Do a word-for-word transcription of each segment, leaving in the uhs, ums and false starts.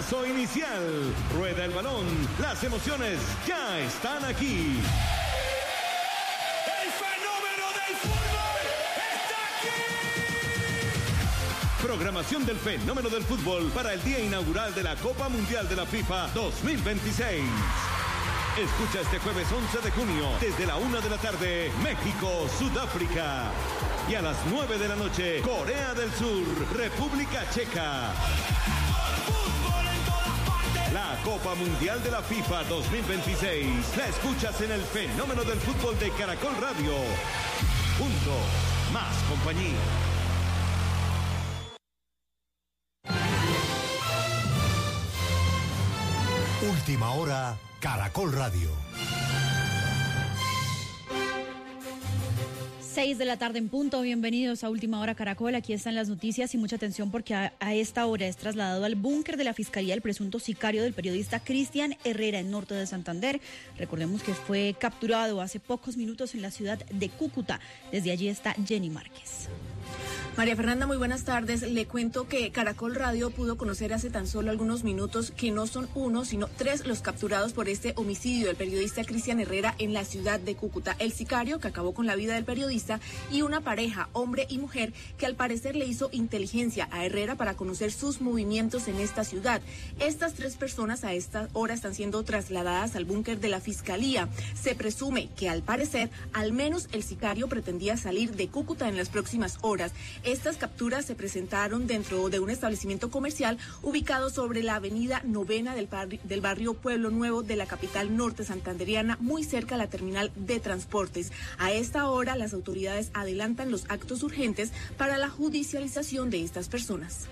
Paso inicial. Rueda el balón. Las emociones ya están aquí. ¡El fenómeno del fútbol está aquí! Programación del fenómeno del fútbol para el día inaugural de la Copa Mundial de la FIFA dos mil veintiséis. Escucha este jueves once de junio, desde la una de la tarde, México, Sudáfrica. Y a las nueve de la noche, Corea del Sur, República Checa. La Copa Mundial de la FIFA dos mil veintiséis la escuchas en el fenómeno del fútbol de Caracol Radio. Juntos, más compañía. Última hora, Caracol Radio. Seis de la tarde en punto, bienvenidos a Última Hora Caracol, aquí están las noticias y mucha atención porque a, a esta hora es trasladado al búnker de la Fiscalía el presunto sicario del periodista Cristian Herrera en Norte de Santander. Recordemos que fue capturado hace pocos minutos en la ciudad de Cúcuta. Desde allí está Jenny Márquez. María Fernanda, muy buenas tardes. Le cuento que Caracol Radio pudo conocer hace tan solo algunos minutos que no son uno, sino tres los capturados por este homicidio del periodista Cristian Herrera en la ciudad de Cúcuta. El sicario que acabó con la vida del periodista y una pareja, hombre y mujer, que al parecer le hizo inteligencia a Herrera para conocer sus movimientos en esta ciudad. Estas tres personas a esta hora están siendo trasladadas al búnker de la Fiscalía. Se presume que al parecer, al menos el sicario pretendía salir de Cúcuta en las próximas horas. Estas capturas se presentaron dentro de un establecimiento comercial ubicado sobre la avenida Novena del barrio, del barrio Pueblo Nuevo de la capital norte santanderiana, muy cerca a la terminal de transportes. A esta hora, las autoridades adelantan los actos urgentes para la judicialización de estas personas.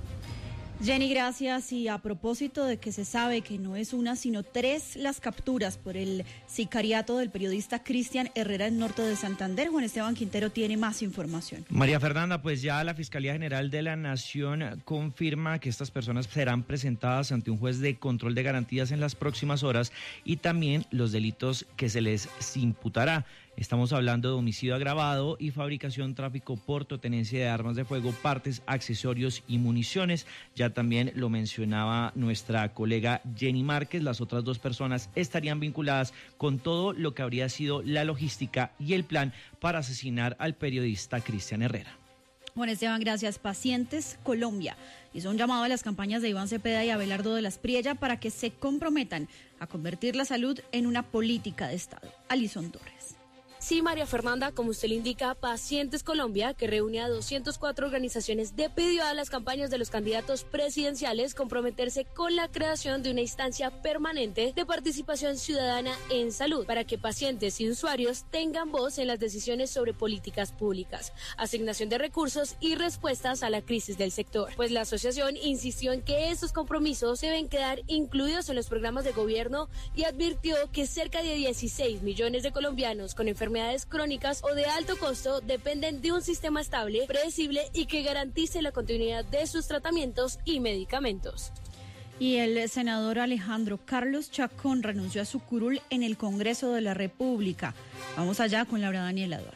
Jenny, gracias. Y a propósito de que se sabe que no es una, sino tres las capturas por el sicariato del periodista Cristian Herrera en Norte de Santander, Juan Esteban Quintero tiene más información. María Fernanda, pues ya la Fiscalía General de la Nación confirma que estas personas serán presentadas ante un juez de control de garantías en las próximas horas y también los delitos que se les imputará. Estamos hablando de homicidio agravado y fabricación, tráfico, porte, tenencia de armas de fuego, partes, accesorios y municiones. Ya también lo mencionaba nuestra colega Jenny Márquez. Las otras dos personas estarían vinculadas con todo lo que habría sido la logística y el plan para asesinar al periodista Cristian Herrera. Juan Esteban, gracias. Pacientes Colombia hizo un llamado a las campañas de Iván Cepeda y Abelardo de las Priella para que se comprometan a convertir la salud en una política de Estado. Alison Torres. Sí, María Fernanda, como usted le indica, Pacientes Colombia, que reúne a doscientas cuatro organizaciones, le pidió a las campañas de los candidatos presidenciales comprometerse con la creación de una instancia permanente de participación ciudadana en salud, para que pacientes y usuarios tengan voz en las decisiones sobre políticas públicas, asignación de recursos y respuestas a la crisis del sector. Pues la asociación insistió en que estos compromisos deben quedar incluidos en los programas de gobierno y advirtió que cerca de dieciséis millones de colombianos con enfermedades enfermedades crónicas o de alto costo dependen de un sistema estable, predecible y que garantice la continuidad de sus tratamientos y medicamentos. Y el senador Alejandro Carlos Chacón renunció a su curul en el Congreso de la República. Vamos allá con Laura Daniela Duarte.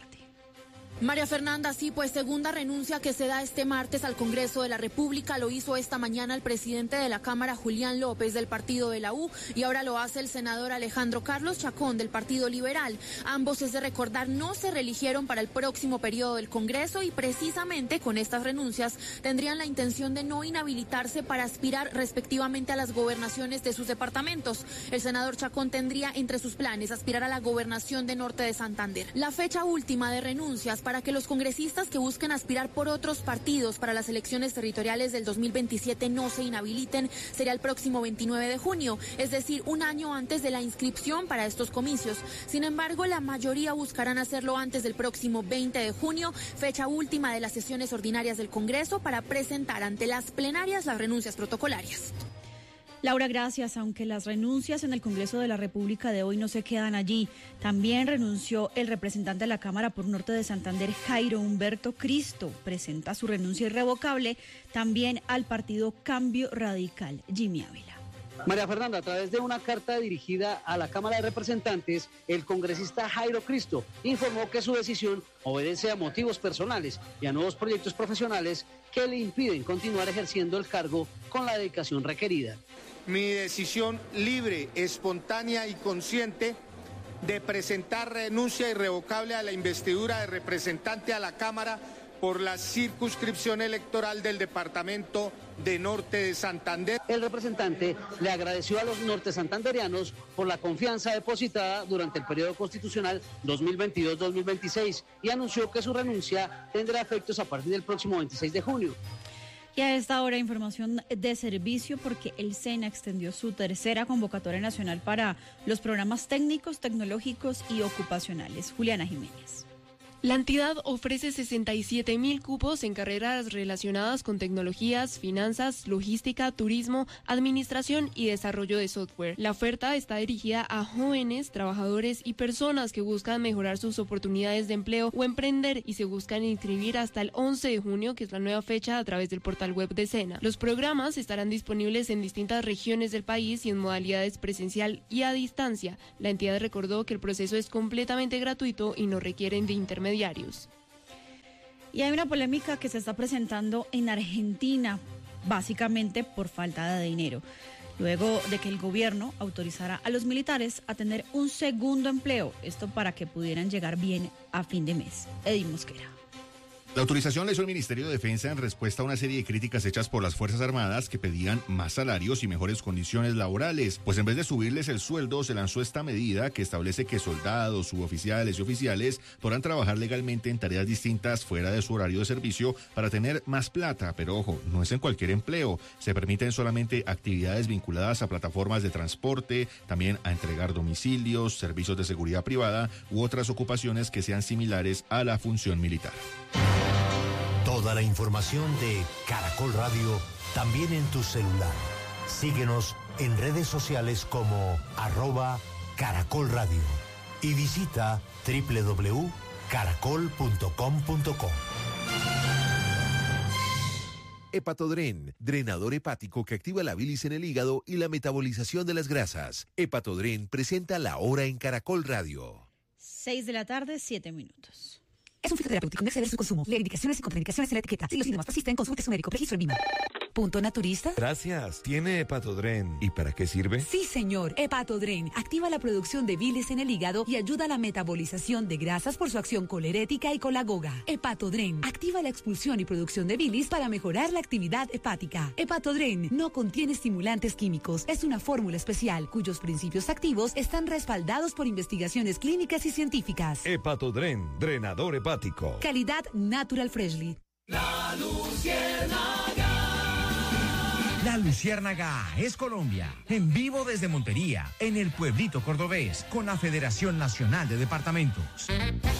María Fernanda, sí, pues segunda renuncia que se da este martes al Congreso de la República. Lo hizo esta mañana el presidente de la Cámara, Julián López, del partido de la U, y ahora lo hace el senador Alejandro Carlos Chacón, del Partido Liberal. Ambos, es de recordar, no se reeligieron para el próximo periodo del Congreso y precisamente con estas renuncias tendrían la intención de no inhabilitarse para aspirar respectivamente a las gobernaciones de sus departamentos. El senador Chacón tendría entre sus planes aspirar a la gobernación de Norte de Santander. La fecha última de renuncias para que los congresistas que busquen aspirar por otros partidos para las elecciones territoriales del dos mil veintisiete no se inhabiliten será el próximo veintinueve de junio, es decir, un año antes de la inscripción para estos comicios. Sin embargo, la mayoría buscarán hacerlo antes del próximo veinte de junio, fecha última de las sesiones ordinarias del Congreso, para presentar ante las plenarias las renuncias protocolarias. Laura, gracias. Aunque las renuncias en el Congreso de la República de hoy no se quedan allí, también renunció el representante de la Cámara por Norte de Santander, Jairo Humberto Cristo. Presenta su renuncia irrevocable también al partido Cambio Radical. Jimmy Ávila. María Fernanda, a través de una carta dirigida a la Cámara de Representantes, el congresista Jairo Cristo informó que su decisión obedece a motivos personales y a nuevos proyectos profesionales que le impiden continuar ejerciendo el cargo con la dedicación requerida. Mi decisión libre, espontánea y consciente de presentar renuncia irrevocable a la investidura de representante a la Cámara por la circunscripción electoral del departamento de Norte de Santander. El representante le agradeció a los norte santanderianos por la confianza depositada durante el periodo constitucional dos mil veintidós dos mil veintiséis y anunció que su renuncia tendrá efectos a partir del próximo veintiséis de junio. Y a esta hora, información de servicio porque el SENA extendió su tercera convocatoria nacional para los programas técnicos, tecnológicos y ocupacionales. Juliana Jiménez. La entidad ofrece sesenta y siete mil cupos en carreras relacionadas con tecnologías, finanzas, logística, turismo, administración y desarrollo de software. La oferta está dirigida a jóvenes, trabajadores y personas que buscan mejorar sus oportunidades de empleo o emprender y se buscan inscribir hasta el once de junio, que es la nueva fecha, a través del portal web de SENA. Los programas estarán disponibles en distintas regiones del país y en modalidades presencial y a distancia. La entidad recordó que el proceso es completamente gratuito y no requieren de intermediarios. Diarios. Y hay una polémica que se está presentando en Argentina, básicamente por falta de dinero, luego de que el gobierno autorizara a los militares a tener un segundo empleo, esto para que pudieran llegar bien a fin de mes. Eddie Mosquera. La autorización la hizo el Ministerio de Defensa en respuesta a una serie de críticas hechas por las Fuerzas Armadas que pedían más salarios y mejores condiciones laborales, pues en vez de subirles el sueldo se lanzó esta medida que establece que soldados, suboficiales y oficiales podrán trabajar legalmente en tareas distintas fuera de su horario de servicio para tener más plata, pero ojo, no es en cualquier empleo, se permiten solamente actividades vinculadas a plataformas de transporte, también a entregar domicilios, servicios de seguridad privada u otras ocupaciones que sean similares a la función militar. Toda la información de Caracol Radio también en tu celular. Síguenos en redes sociales como arroba Caracol Radio y visita doble u doble u doble u punto caracol punto com punto co. Hepatodren, drenador hepático que activa la bilis en el hígado y la metabolización de las grasas. Hepatodren presenta La Hora en Caracol Radio. Seis de la tarde, siete minutos. Es un fitoterapéutico, no exceder su consumo. Lee indicaciones y contraindicaciones en la etiqueta. Si los síntomas persisten, consulte a su médico. Registro en Vima. ¿Punto naturista? Gracias. ¿Tiene Hepatodren? ¿Y para qué sirve? Sí, señor. Hepatodren activa la producción de bilis en el hígado y ayuda a la metabolización de grasas por su acción colerética y colagoga. Hepatodren activa la expulsión y producción de bilis para mejorar la actividad hepática. Hepatodren no contiene estimulantes químicos. Es una fórmula especial cuyos principios activos están respaldados por investigaciones clínicas y científicas. Hepatodren, drenador hepático. Calidad Natural Freshly. La Luciérnaga. La Luciérnaga es Colombia, en vivo desde Montería, en el pueblito cordobés, con la Federación Nacional de Departamentos.